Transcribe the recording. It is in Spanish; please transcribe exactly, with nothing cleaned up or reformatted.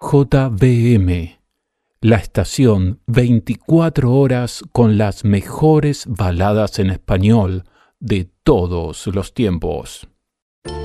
J V M, la estación veinticuatro horas con las mejores baladas en español de todos los tiempos.